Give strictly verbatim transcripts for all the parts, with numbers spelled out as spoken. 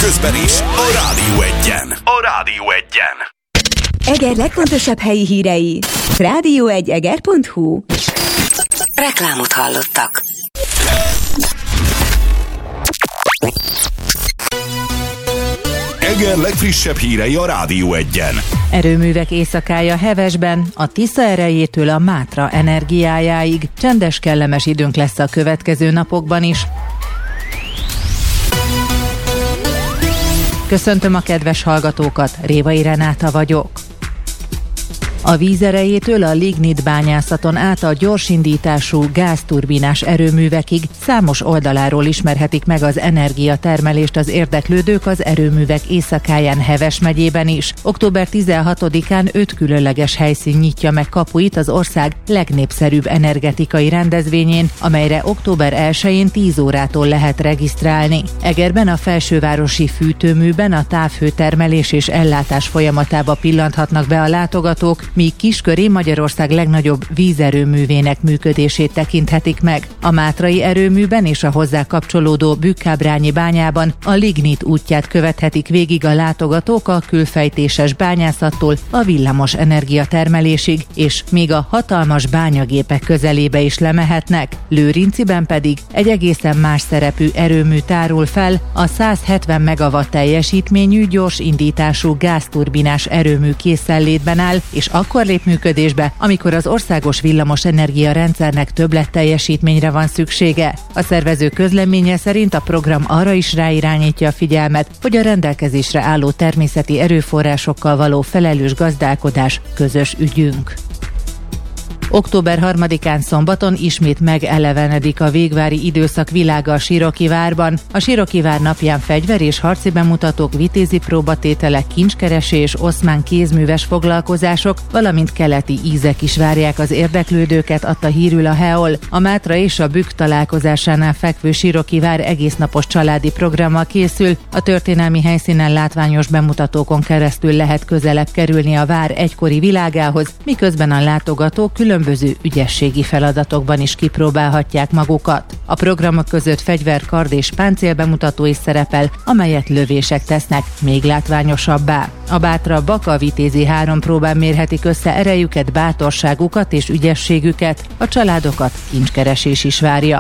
Napközben is a Rádió Egyen. A Rádió Egyen. Eger legfontosabb helyi hírei. rádió egy eger pont hu. Reklámot hallottak. Eger legfrissebb hírei a Rádió Egyen. Erőművek éjszakája hevesben, a Tisza erejétől a Mátra energiájáig. Csendes, kellemes időnk lesz a következő napokban is. Köszöntöm a kedves hallgatókat, Révai Renáta vagyok. A víz erejétől a lignit bányászaton át a gyorsindítású gázturbinás erőművekig számos oldaláról ismerhetik meg az energiatermelést az érdeklődők az erőművek éjszakáján Heves megyében is. október tizenhatodikán öt különleges helyszín nyitja meg kapuit az ország legnépszerűbb energetikai rendezvényén, amelyre október elsején tíz órától lehet regisztrálni. Egerben a felsővárosi fűtőműben a távhőtermelés és ellátás folyamatába pillanthatnak be a látogatók, míg Kisköri Magyarország legnagyobb vízerőművének működését tekinthetik meg. A mátrai erőműben és a hozzá kapcsolódó Bükkábrányi bányában a lignit útját követhetik végig a látogatók a külfejtéses bányászattól a villamos energiatermelésig, és még a hatalmas bányagépek közelébe is lemehetnek. Lőrinciben pedig egy egészen más szerepű erőmű tárul fel, a száz hetven megawatt teljesítményű gyors indítású gázturbinás erőmű készenlétben áll, és akkor lép működésbe, amikor az országos villamos energia rendszernek többlet teljesítményre van szüksége. A szervező közleménye szerint a program arra is ráirányítja a figyelmet, hogy a rendelkezésre álló természeti erőforrásokkal való felelős gazdálkodás közös ügyünk. október harmadikán szombaton ismét megelevenedik a végvári időszak világa a Sirokivárban. A Sirokivár napján fegyver és harci bemutatók, vitézi próbatételek, kincskeresés, oszmán kézműves foglalkozások, valamint keleti ízek is várják az érdeklődőket, adta hírül a Heol. A Mátra és a Bükk találkozásánál fekvő Sirokivár egésznapos családi programmal készül. A történelmi helyszínen látványos bemutatókon keresztül lehet közelebb kerülni a vár egykori világához, miközben a látogatók külön különböző ügyességi feladatokban is kipróbálhatják magukat. A programok között fegyver, kard és páncél bemutató is szerepel, amelyet lövések tesznek még látványosabbá. A bátrabbak a vitézi három próbán mérhetik össze erejüket, bátorságukat és ügyességüket, a családokat kincskeresés is várja.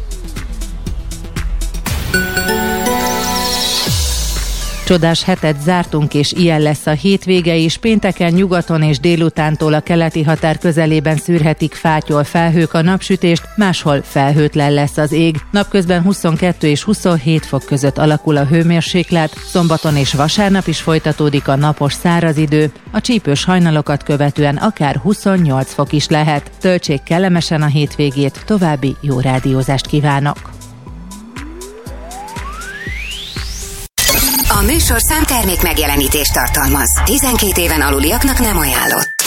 Csodás hetet zártunk, és ilyen lesz a hétvége is. Pénteken nyugaton és délutántól a keleti határ közelében szűrhetik fátyol felhők a napsütést, máshol felhőtlen lesz az ég. Napközben huszonkettő és huszonhét fok között alakul a hőmérséklet, szombaton és vasárnap is folytatódik a napos száraz idő, a csípős hajnalokat követően akár huszonnyolc fok is lehet. Töltsék kellemesen a hétvégét, további jó rádiózást kívánok! A műsorszám termék megjelenítést tartalmaz. tizenkét éven aluliaknak nem ajánlott.